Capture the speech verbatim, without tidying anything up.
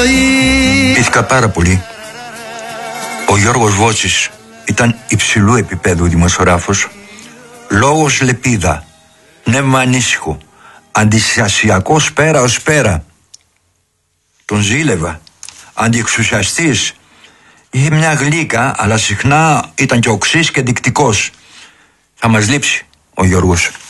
ζωή. Πήθηκα πάρα πολύ. Ο Γιώργος Βότσης ήταν υψηλού επίπεδου δημοσιογράφος. Λόγος λεπίδα, πνεύμα ανήσυχο, αντιστασιακός πέρα ως πέρα. Τον ζήλευα, αντιεξουσιαστής. Είχε μια γλύκα, αλλά συχνά ήταν και οξύς και δεικτικός. Θα μας λείψει ο Γιώργος.